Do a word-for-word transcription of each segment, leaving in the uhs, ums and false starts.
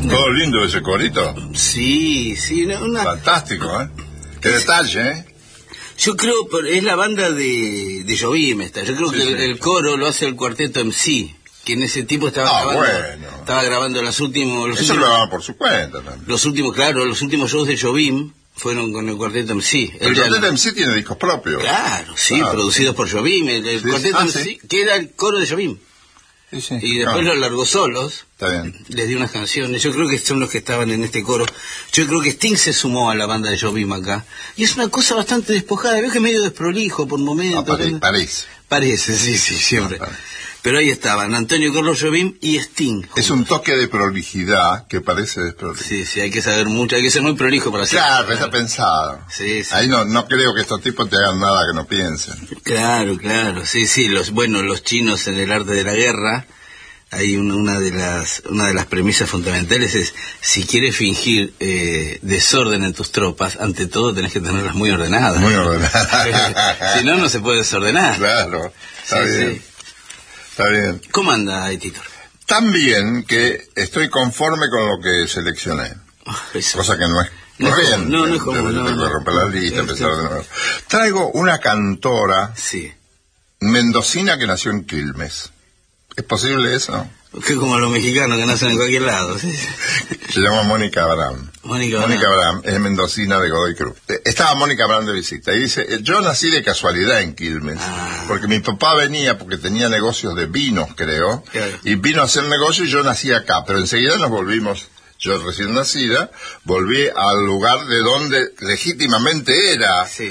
Todo lindo ese corito. Sí, sí, una... Fantástico, ¿eh? Qué detalle, ¿eh? Yo creo, es la banda de, de Jobim esta. Yo creo sí, que sí. El, el coro lo hace el cuarteto M C, que en ese tipo estaba ah, grabando, bueno. estaba grabando los últimos... Los Eso últimos, lo grababa por su cuenta también. Los últimos, claro, los últimos shows de Jobim fueron con el cuarteto M C. El, el cuarteto M C tiene discos propios. Claro, sí, claro. producidos por Jobim. El, el sí, cuarteto ah, M C, sí. que era el coro de Jobim. Sí, sí. Y después claro. Los largó solos. Está bien. Les di unas canciones. Yo creo que son los que estaban en este coro. Yo creo que Sting se sumó a la banda de Jobim acá. Y es una cosa bastante despojada. Veo que es medio desprolijo por momentos. No, pare, parece. Parece, sí, sí, siempre. No, pero ahí estaban Antonio Carlos Jobim y Sting. Juntos. Es un toque de prolijidad que parece desprolijo. Sí, sí, hay que saber mucho, hay que ser muy prolijo para hacer. Claro, está pensado. Sí, sí. Ahí no, no creo que estos tipos te hagan nada que no piensen. Claro, claro, sí, sí. Los, bueno, los chinos en el arte de la guerra, hay una, una de las una de las premisas fundamentales es, si quieres fingir eh, desorden en tus tropas, ante todo tenés que tenerlas muy ordenadas. Muy ordenadas. Si no, no se puede desordenar. Claro, está sí, bien. Sí. Está bien. ¿Cómo anda, Titor? Tan bien que estoy conforme con lo que seleccioné. Oh, cosa que no es no, corriente. No, no es como... Tengo que romper la lista, empezar de nuevo. Traigo una cantora sí. mendocina que nació en Quilmes. ¿Es posible eso? Que como los mexicanos que nacen en cualquier lado. ¿Sí? Se llama Mónica Abraham. Mónica Abraham. Mónica Abraham es mendocina de Godoy Cruz. Estaba Mónica Abraham de visita y dice, yo nací de casualidad en Quilmes, ah. porque mi papá venía porque tenía negocios de vinos, creo, claro. y vino a hacer negocio y yo nací acá, pero enseguida nos volvimos, yo recién nacida, volví al lugar de donde legítimamente era, sí.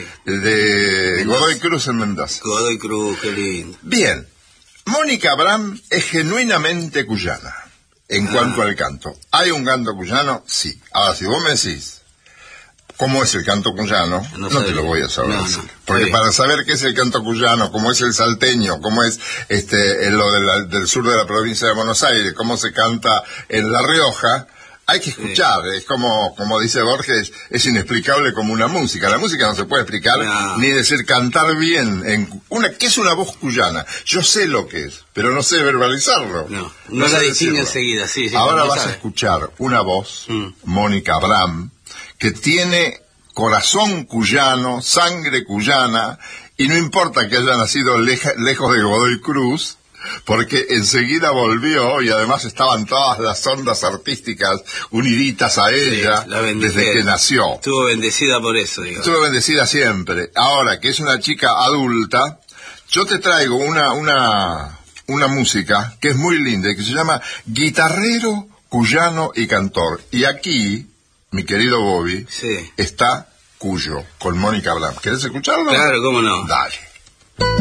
de Godoy Cruz en Mendoza. Godoy Cruz, qué lindo. Bien. Mónica Abraham es genuinamente cuyana, en ah. cuanto al canto. ¿Hay un canto cuyano? Sí. Ahora, si vos me decís, ¿cómo es el canto cuyano? No, no te lo voy a saber no, decir. No. Porque sí. Para saber qué es el canto cuyano, cómo es el salteño, cómo es este lo de la, del sur de la provincia de Buenos Aires, cómo se canta en La Rioja, hay que escuchar. Sí. Es como como dice Borges, es inexplicable como una música. La música no se puede explicar, no. Ni decir cantar bien. En una, ¿qué es una voz cuyana? Yo sé lo que es, pero no sé verbalizarlo. No, no, no la distingue enseguida. Sí, sí, ahora vas sabe. a escuchar una voz, mm. Mónica Abraham, que tiene corazón cuyano, sangre cuyana, y no importa que haya nacido leja, lejos de Godoy Cruz, porque enseguida volvió y además estaban todas las ondas artísticas uniditas a ella, sí, desde que nació. Estuvo bendecida por eso, digamos. Estuvo bendecida siempre. Ahora que es una chica adulta, yo te traigo una, una, una música que es muy linda y que se llama Guitarrero, Cuyano y Cantor. Y aquí, mi querido Bobby, sí. está Cuyo, con Mónica Abraham. ¿Querés escucharlo? Claro, cómo no. Dale.